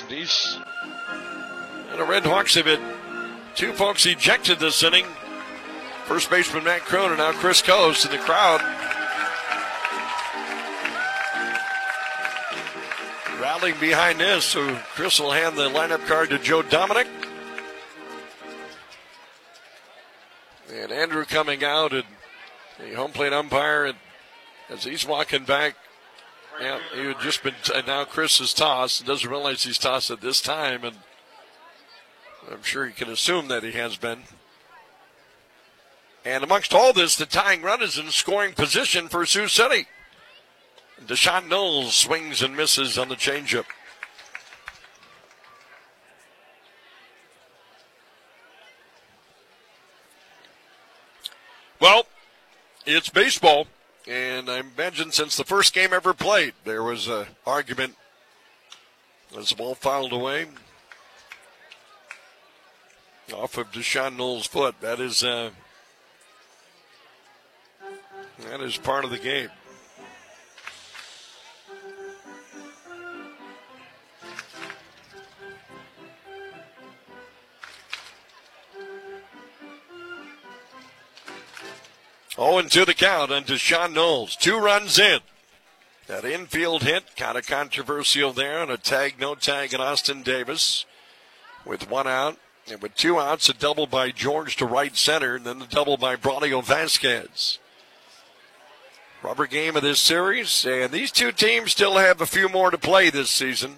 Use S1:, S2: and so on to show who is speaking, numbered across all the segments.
S1: And the Red Hawks have had two folks ejected this inning. First baseman Matt Krohn and now Chris Coase in the crowd. Rallying behind this, so Chris will hand the lineup card to Joe Dominic. And Andrew coming out, and the home plate umpire, and as he's walking back, yeah, he had just been, and now Chris is tossed and doesn't realize he's tossed at this time, and I'm sure he can assume that he has been. And amongst all this, the tying run is in scoring position for Sioux City. Deshaun Knowles swings and misses on the changeup. Well, it's baseball, and I imagine since the first game ever played, there was an argument as the ball fouled away off of Deshaun Knowles' foot. That is part of the game. Oh, and to the count on Deshaun Knowles. 2 runs in. That infield hit, kind of controversial there, and a tag, no tag on Austin Davis. With 1 out, and with 2 outs, a double by George to right center, and then the double by Braulio Vasquez. Rubber game of this series, and these two teams still have a few more to play this season.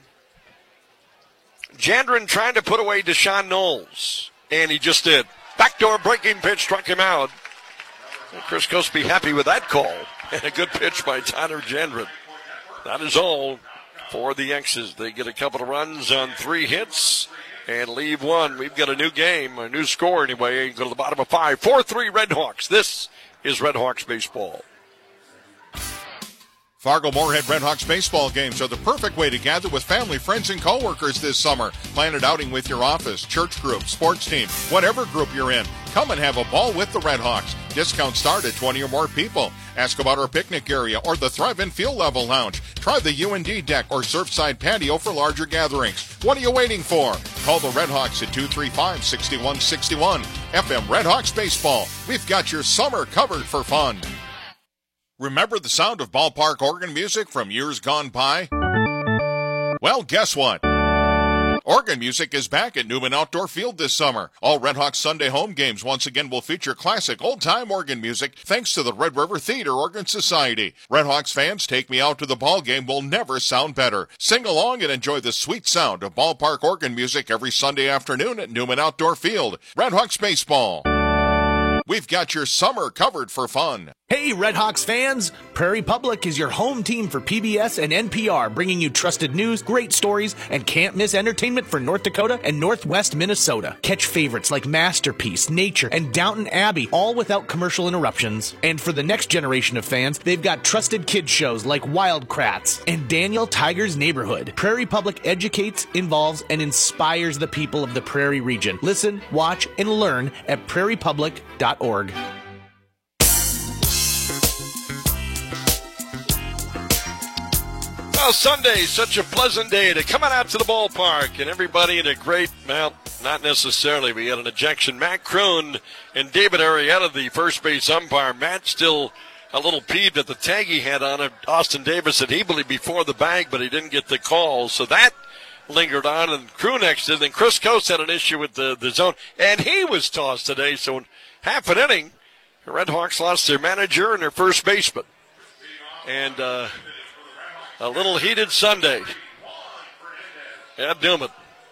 S1: Jandren trying to put away Deshaun Knowles, and he just did. Backdoor breaking pitch struck him out. And Chris Coase be happy with that call. And a good pitch by Tyler Jandren. That is all for the X's. They get a couple of runs on 3 hits and leave 1. We've got a new game, a new score anyway. Go to the bottom of 5. 4-3 Red Hawks. This is Red Hawks baseball.
S2: Fargo-Moorhead Red Hawks baseball games are the perfect way to gather with family, friends, and coworkers this summer. Plan an outing with your office, church group, sports team, whatever group you're in. Come and have a ball with the Red Hawks. Discounts start at 20 or more people. Ask about our picnic area or the Thrive and Field Level Lounge. Try the UND deck or Surfside patio for larger gatherings. What are you waiting for? Call the Red Hawks at 235-6161. FM Red Hawks Baseball. We've got your summer covered for fun. Remember the sound of ballpark organ music from years gone by? Well, guess what? Organ music is back at Newman Outdoor Field this summer. All Red Hawks Sunday home games once again will feature classic old-time organ music thanks to the Red River Theater Organ Society. Red Hawks fans, Take Me Out to the Ball Game will never sound better. Sing along and enjoy the sweet sound of ballpark organ music every Sunday afternoon at Newman Outdoor Field. Red Hawks Baseball. We've got your summer covered for fun.
S3: Hey, Red Hawks fans! Prairie Public is your home team for PBS and NPR, bringing you trusted news, great stories, and can't-miss entertainment for North Dakota and Northwest Minnesota. Catch favorites like Masterpiece, Nature, and Downton Abbey, all without commercial interruptions. And for the next generation of fans, they've got trusted kids shows like Wildcrats and Daniel Tiger's Neighborhood. Prairie Public educates, involves, and inspires the people of the Prairie region. Listen, watch, and learn at prairiepublic.org.
S1: Well, Sunday, such a pleasant day to come on out to the ballpark, and everybody in a great, well, not necessarily. We had an ejection. Matt Krohn and David Arrieta, the first base umpire. Matt still a little peeved at the tag he had on it. Austin Davis said he believed before the bag, but he didn't get the call. So that lingered on, and Crew next did. Then Chris Coase had an issue with the zone, and he was tossed today. So in half an inning, the Red Hawks lost their manager and their first baseman. And a little heated Sunday at Newman.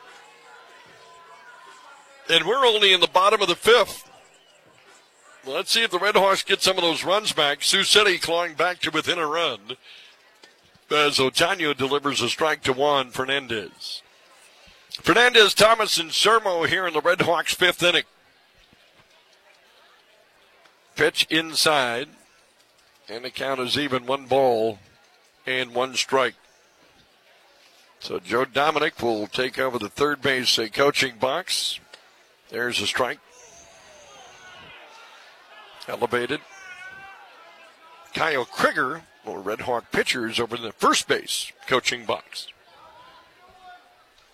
S1: And we're only in the bottom of the 5th. Let's see if the Red Hawks get some of those runs back. Sioux City clawing back to within a run as Otaño delivers a strike to Juan Fernandez. Fernandez, Thomas, and Sermo here in the Red Hawks' 5th inning. Pitch inside, and the count is even, 1 ball and 1 strike. So Joe Dominic will take over the third base coaching box. There's a strike. Elevated. Kyle Krieger, or Red Hawk pitchers, over in the first base coaching box.